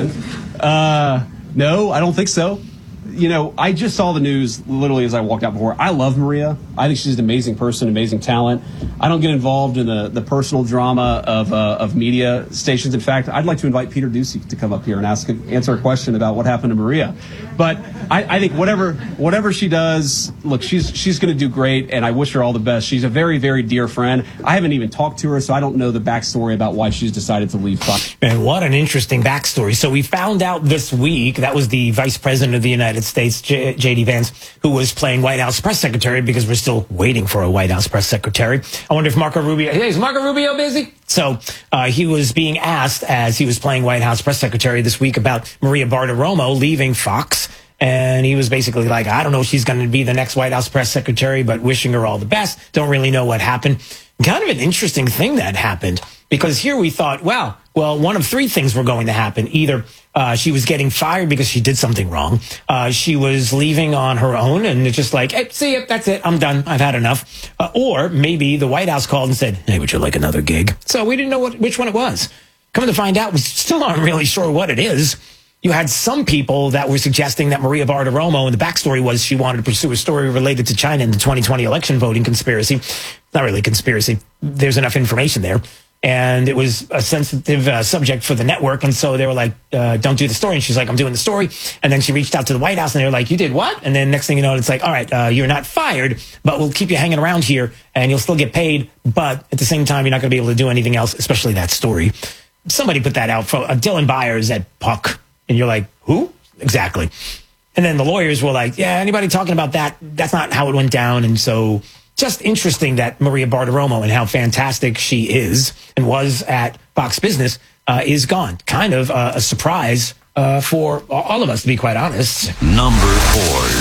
man. No, I don't think so. You know, I just saw the news literally as I walked out before. I love Maria. I think she's an amazing person, amazing talent. I don't get involved in the personal drama of media stations. In fact, I'd like to invite Peter Doocy to come up here and answer a question about what happened to Maria. But I think whatever she does, look, she's going to do great, and I wish her all the best. She's a very, very dear friend. I haven't even talked to her, so I don't know the backstory about why she's decided to leave Fox. Man, what an interesting backstory. So we found out this week, that was the Vice President of the United States, J.D. Vance, who was playing White House press secretary because we're still waiting for a White House press secretary. I wonder if Marco Rubio, is Marco Rubio busy? So he was being asked as he was playing White House press secretary this week about Maria Bartiromo leaving Fox. And he was basically like, I don't know if she's going to be the next White House press secretary, but wishing her all the best. Don't really know what happened. Kind of an interesting thing that happened, because here we thought, wow, well, one of 3 things were going to happen. Either she was getting fired because she did something wrong. She was leaving on her own, and it's just like, hey, see ya, that's it, I'm done, I've had enough. Or maybe the White House called and said, hey, would you like another gig? So we didn't know which one it was. Coming to find out, we still aren't really sure what it is. You had some people that were suggesting that Maria Bartiromo, and the backstory was she wanted to pursue a story related to China and the 2020 election voting conspiracy. Not really a conspiracy. There's enough information there. And it was a sensitive subject for the network. And so they were like, don't do the story. And she's like, I'm doing the story. And then she reached out to the White House and they were like, you did what? And then next thing you know, it's like, all right, you're not fired, but we'll keep you hanging around here and you'll still get paid. But at the same time, you're not going to be able to do anything else, especially that story. Somebody put that out for Dylan Byers at Puck. And you're like, who? Exactly. And then the lawyers were like, yeah, anybody talking about that? That's not how it went down. And so just interesting that Maria Bartiromo and how fantastic she is and was at Fox Business is gone. Kind of a surprise for all of us, to be quite honest. Number 4.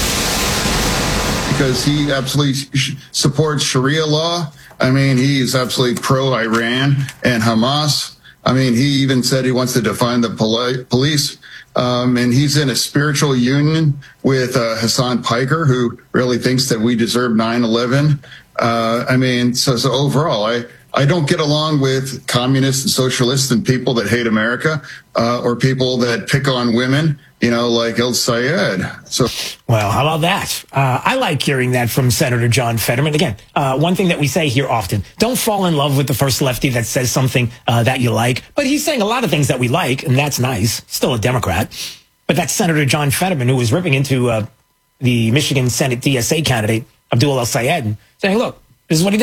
Because he absolutely supports Sharia law. I mean, he is absolutely pro-Iran and Hamas. I mean, he even said he wants to defund the police. And he's in a spiritual union with Hassan Piker, who really thinks that we deserve 9/11. I mean, so overall, I don't get along with communists and socialists and people that hate America or people that pick on women, you know, like El Sayed. So, well, how about that? I like hearing that from Senator John Fetterman. Again, one thing that we say here often, don't fall in love with the first lefty that says something that you like. But he's saying a lot of things that we like, and that's nice. Still a Democrat. But that's Senator John Fetterman, who was ripping into the Michigan Senate DSA candidate, Abdul El Sayed, and saying, look, this is what he does.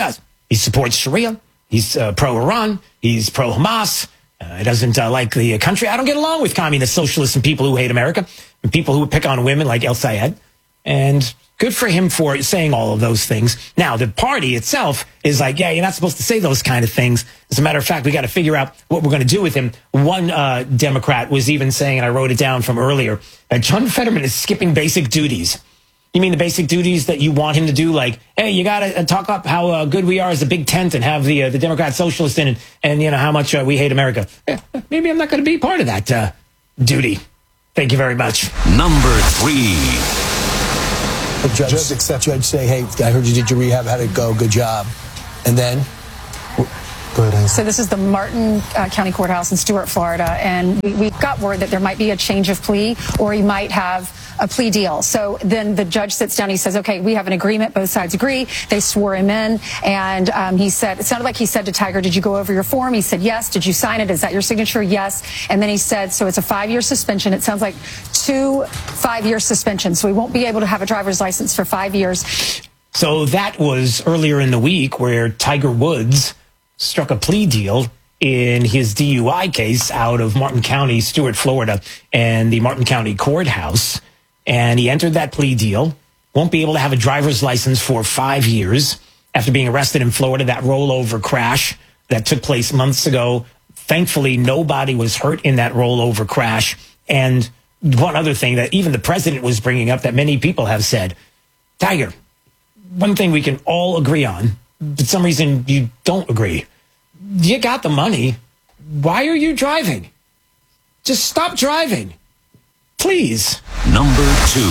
He supports Sharia. He's pro-Iran. He's pro-Hamas. He doesn't like the country. I don't get along with communist socialists and people who hate America and people who pick on women like El Sayed. And good for him for saying all of those things. Now, the party itself is like, yeah, you're not supposed to say those kind of things. As a matter of fact, we got to figure out what we're going to do with him. One Democrat was even saying, and I wrote it down from earlier, that John Fetterman is skipping basic duties. You mean the basic duties that you want him to do? Like, hey, you got to talk up how good we are as a big tent and have the Democrat socialist in it and you know, how much we hate America. Maybe I'm not going to be part of that duty. Thank you very much. Number 3. The judge say, hey, I heard you did your rehab. How'd it go? Good job. And then? Go ahead, so this is the Martin County Courthouse in Stuart, Florida, and we've got word that there might be a change of plea or he might have a plea deal. So then the judge sits down, he says, okay, we have an agreement, both sides agree. They swore him in, and he said, it sounded like he said to Tiger, did you go over your form? He said, yes. Did you sign it? Is that your signature? Yes. And then he said, so it's a 5-year suspension. It sounds like 2 5-year suspensions. So he won't be able to have a driver's license for 5 years. So that was earlier in the week where Tiger Woods struck a plea deal in his DUI case out of Martin County, Stuart, Florida, and the Martin County Courthouse. And he entered that plea deal, won't be able to have a driver's license for 5 years after being arrested in Florida, that rollover crash that took place months ago. Thankfully, nobody was hurt in that rollover crash. And one other thing that even the president was bringing up that many people have said, Tiger, one thing we can all agree on, but some reason you don't agree. You got the money. Why are you driving? Just stop driving. Please. Number 2.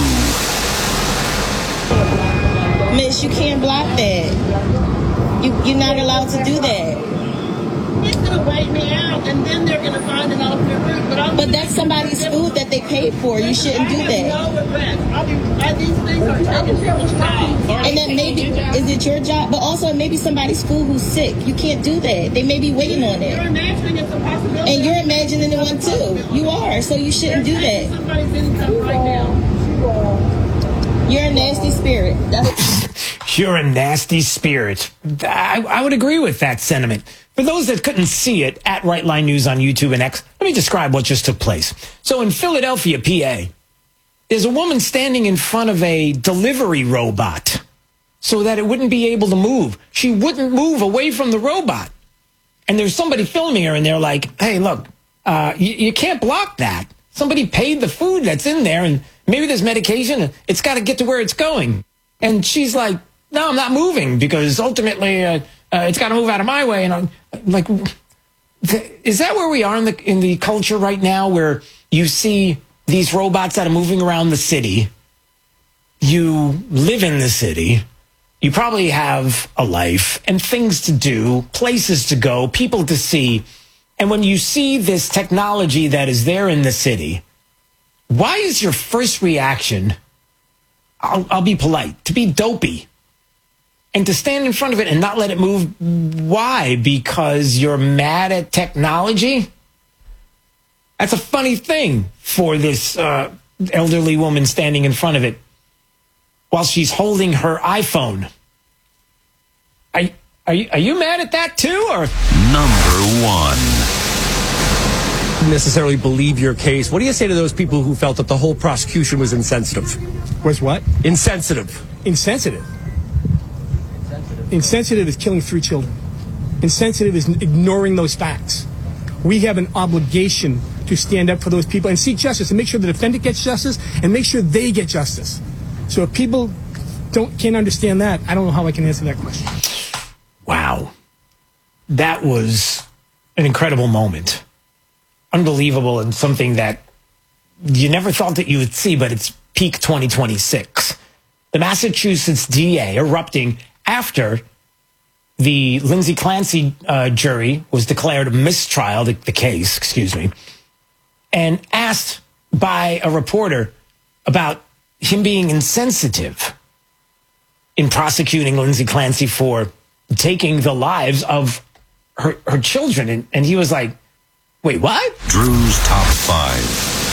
Miss, you can't block that. You're not allowed to do that. It's going to wait me out, and then they're going to find it off their route. But that's somebody's food that they paid for. You shouldn't do that. These things are taking people's time. And then maybe, is it your job? But also, it may be somebody's food who's sick. You can't do that. They may be waiting on it. You're imagining it's a possibility. And you're imagining it one too. You are, so you shouldn't do that. Somebody's income right now. You're a nasty spirit. You're a nasty spirit. I would agree with that sentiment. For those that couldn't see it, at Right Line News on YouTube and X, let me describe what just took place. So in Philadelphia, PA, there's a woman standing in front of a delivery robot so that it wouldn't be able to move. She wouldn't move away from the robot. And there's somebody filming her, and they're like, hey, look, you can't block that. Somebody paid the food that's in there, and maybe there's medication. It's got to get to where it's going. And she's like, no, I'm not moving because ultimately it's got to move out of my way. And I'm like, is that where we are in the culture right now, where you see these robots that are moving around the city? You live in the city. You probably have a life and things to do, places to go, people to see. And when you see this technology that is there in the city, why is your first reaction, I'll be polite, to be dopey and to stand in front of it and not let it move? Why? Because you're mad at technology? That's a funny thing for this elderly woman standing in front of it while she's holding her iPhone. Are you mad at that too, or? Number 1. Necessarily believe your case. What do you say to those people who felt that the whole prosecution was insensitive? Was what? Insensitive. Insensitive. Insensitive is killing 3 children. Insensitive is ignoring those facts. We have an obligation to stand up for those people and seek justice and make sure the defendant gets justice and make sure they get justice. So if people can't understand that, I don't know how I can answer that question. Wow. That was an incredible moment. Unbelievable, and something that you never thought that you would see, but it's peak 2026. The Massachusetts DA erupting after the Lindsay Clancy jury was declared a mistrial, the case, excuse me, and asked by a reporter about him being insensitive in prosecuting Lindsay Clancy for taking the lives of her children. And he was like, wait, what? Drew's Top 5.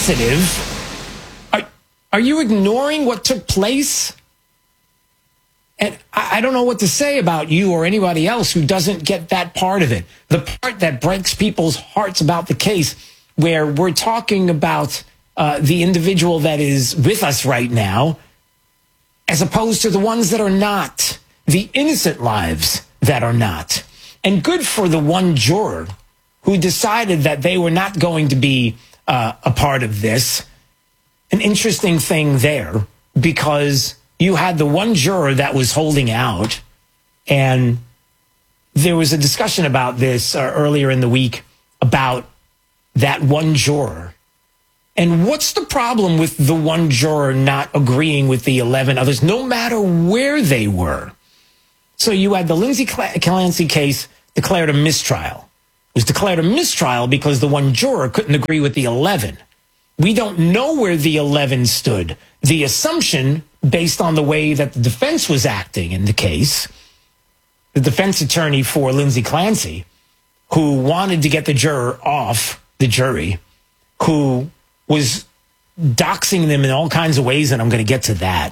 Insensitive? Are you ignoring what took place? And I don't know what to say about you or anybody else who doesn't get that part of it. The part that breaks people's hearts about the case, where we're talking about the individual that is with us right now, as opposed to the ones that are not, the innocent lives that are not. And good for the one juror who decided that they were not going to be a part of this. An interesting thing there, because you had the one juror that was holding out, and there was a discussion about this earlier in the week about that one juror. And what's the problem with the one juror not agreeing with the 11 others, no matter where they were? So you had the Lindsay Clancy case declared a mistrial. It was declared a mistrial because the one juror couldn't agree with the 11. We don't know where the 11 stood. The assumption, based on the way that the defense was acting in the case, the defense attorney for Lindsay Clancy, who wanted to get the juror off the jury, who was doxing them in all kinds of ways, and I'm going to get to that.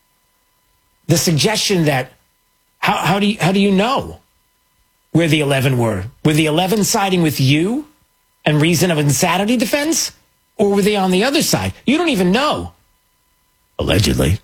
The suggestion that, how do you know where the 11 were? Were the 11 siding with you and reason of insanity defense? Or were they on the other side? You don't even know. Allegedly.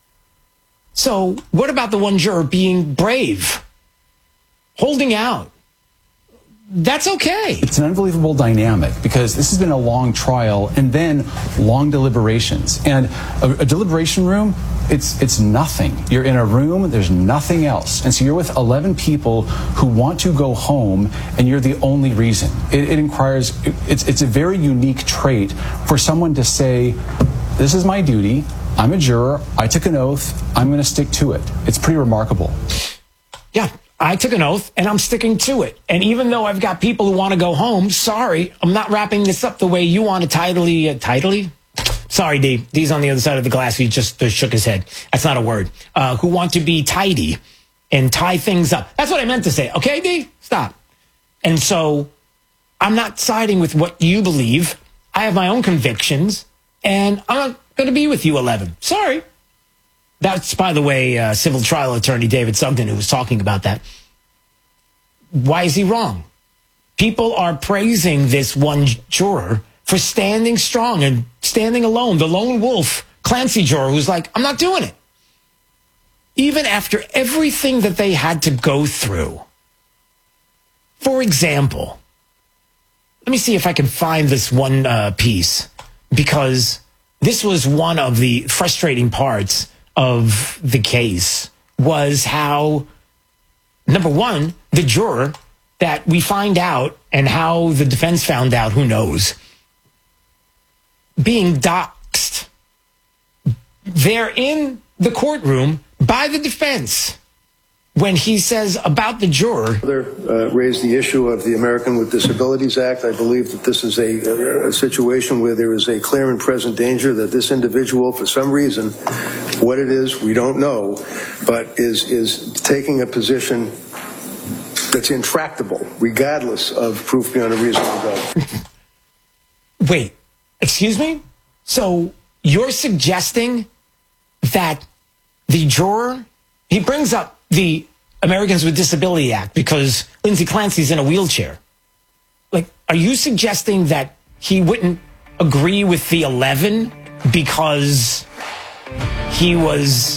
So what about the one juror being brave? Holding out? That's okay. It's an unbelievable dynamic because this has been a long trial and then long deliberations. And a deliberation room, it's nothing. You're in a room, there's nothing else. And so you're with 11 people who want to go home and you're the only reason. It requires, it's a very unique trait for someone to say, this is my duty, I'm a juror, I took an oath, I'm going to stick to it. It's pretty remarkable. Yeah. I took an oath, and I'm sticking to it. And even though I've got people who want to go home, sorry, I'm not wrapping this up the way you want to tidily? Sorry, D. D's on the other side of the glass. He just shook his head. That's not a word. Who want to be tidy and tie things up. That's what I meant to say. Okay, D? Stop. And so I'm not siding with what you believe. I have my own convictions, and I'm not going to be with you, 11. Sorry. That's, by the way, civil trial attorney David Sugden who was talking about that. Why is he wrong? People are praising this one juror for standing strong and standing alone. The lone wolf, Clancy juror, who's like, I'm not doing it. Even after everything that they had to go through. For example, let me see if I can find this one piece, because this was one of the frustrating parts of the case, was how, number one, the juror that we find out, and how the defense found out, who knows, being doxxed. They're in the courtroom by the defense when he says about the juror. Raised the issue of the American with Disabilities Act. I believe that this is a situation where there is a clear and present danger that this individual, for some reason, what it is, we don't know, but is taking a position that's intractable, regardless of proof beyond a reasonable doubt. Wait, excuse me? So you're suggesting that the juror, he brings up the Americans with Disability Act because Lindsay Clancy's in a wheelchair. Like, are you suggesting that he wouldn't agree with the 11 because he was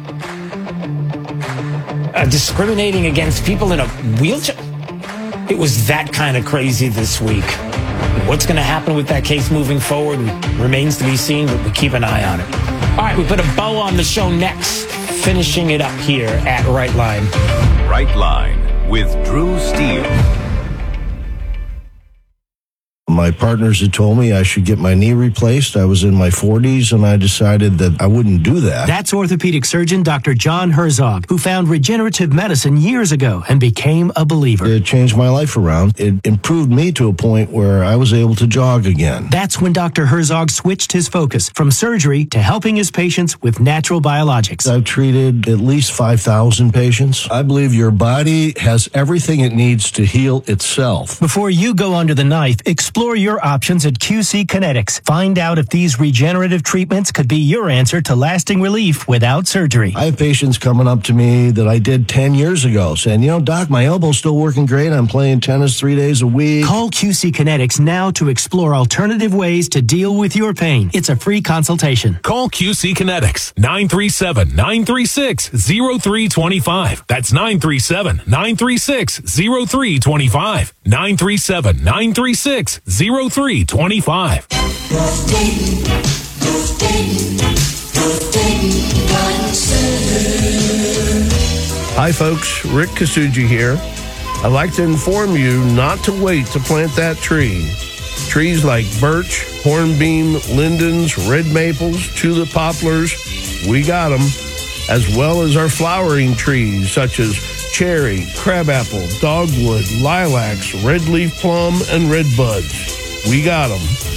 discriminating against people in a wheelchair? It was that kind of crazy this week. What's going to happen with that case moving forward remains to be seen, but we keep an eye on it. All right, we put a bow on the show next, finishing it up here at Right Line. Right Line with Drew Steele. My partners had told me I should get my knee replaced. I was in my 40s, and I decided that I wouldn't do that. That's orthopedic surgeon Dr. John Herzog, who found regenerative medicine years ago and became a believer. It changed my life around. It improved me to a point where I was able to jog again. That's when Dr. Herzog switched his focus from surgery to helping his patients with natural biologics. I've treated at least 5,000 patients. I believe your body has everything it needs to heal itself. Before you go under the knife, explore Explore your options at QC Kinetics. Find out if these regenerative treatments could be your answer to lasting relief without surgery. I have patients coming up to me that I did 10 years ago saying, Doc, my elbow's still working great. I'm playing tennis 3 days a week. Call QC Kinetics now to explore alternative ways to deal with your pain. It's a free consultation. Call QC Kinetics, 937-936-0325. That's 937-936-0325. 937-936-0325. Hi folks, Rick Kasuji here. I'd like to inform you not to wait to plant that tree. Trees like birch, hornbeam, lindens, red maples, tulip poplars, we got them, as well as our flowering trees such as cherry, crabapple, dogwood, lilacs, red leaf plum, and red buds. We got them.